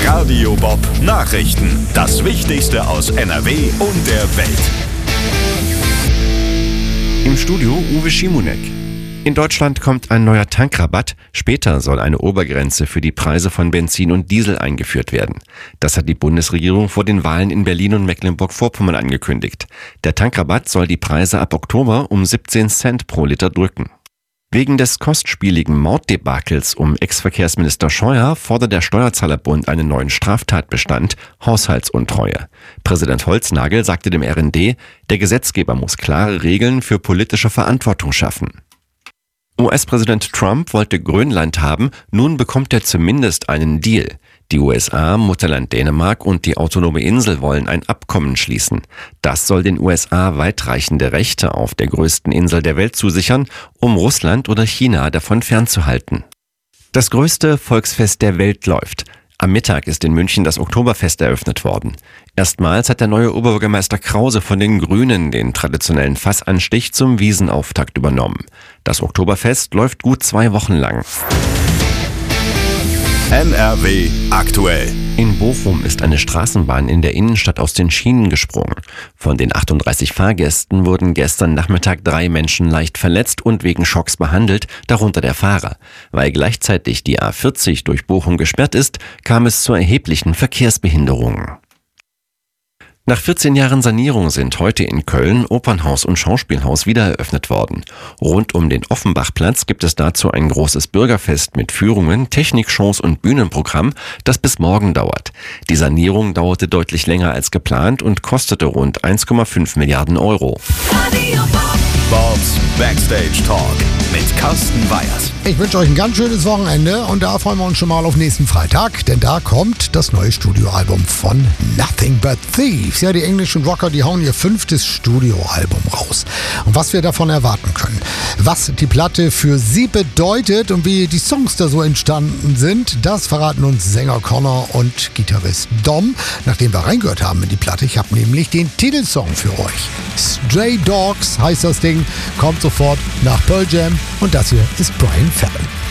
Radio Bob Nachrichten. Das Wichtigste aus NRW und der Welt. Im Studio Uwe Schimonek. In Deutschland kommt ein neuer Tankrabatt. Später soll eine Obergrenze für die Preise von Benzin und Diesel eingeführt werden. Das hat die Bundesregierung vor den Wahlen in Berlin und Mecklenburg-Vorpommern angekündigt. Der Tankrabatt soll die Preise ab Oktober um 17 Cent pro Liter drücken. Wegen des kostspieligen Mautdebakels um Ex-Verkehrsminister Scheuer fordert der Steuerzahlerbund einen neuen Straftatbestand, Haushaltsuntreue. Präsident Holznagel sagte dem RND, der Gesetzgeber muss klare Regeln für politische Verantwortung schaffen. US-Präsident Trump wollte Grönland haben, nun bekommt er zumindest einen Deal. Die USA, Mutterland Dänemark und die autonome Insel wollen ein Abkommen schließen. Das soll den USA weitreichende Rechte auf der größten Insel der Welt zusichern, um Russland oder China davon fernzuhalten. Das größte Volksfest der Welt läuft. Am Mittag ist in München das Oktoberfest eröffnet worden. Erstmals hat der neue Oberbürgermeister Krause von den Grünen den traditionellen Fassanstich zum Wiesenauftakt übernommen. Das Oktoberfest läuft gut 2 Wochen lang. NRW aktuell. In Bochum ist eine Straßenbahn in der Innenstadt aus den Schienen gesprungen. Von den 38 Fahrgästen wurden gestern Nachmittag 3 Menschen leicht verletzt und wegen Schocks behandelt, darunter der Fahrer. Weil gleichzeitig die A40 durch Bochum gesperrt ist, kam es zu erheblichen Verkehrsbehinderungen. Nach 14 Jahren Sanierung sind heute in Köln Opernhaus und Schauspielhaus wieder eröffnet worden. Rund um den Offenbachplatz gibt es dazu ein großes Bürgerfest mit Führungen, Technikshows und Bühnenprogramm, das bis morgen dauert. Die Sanierung dauerte deutlich länger als geplant und kostete rund 1,5 Milliarden Euro. Bobs Backstage Talk mit Carsten Weyers. Ich wünsche euch ein ganz schönes Wochenende und da freuen wir uns schon mal auf nächsten Freitag, denn da kommt das neue Studioalbum von Nothing But Thieves. Ja, die englischen Rocker, die hauen ihr 5. Studioalbum raus. Und was wir davon erwarten können, was die Platte für sie bedeutet und wie die Songs da so entstanden sind, das verraten uns Sänger Connor und Gitarrist Dom, nachdem wir reingehört haben in die Platte. Ich habe nämlich den Titelsong für euch. Stray Dogs heißt das Ding, kommt sofort nach Pearl Jam und das hier ist Brian Fallon.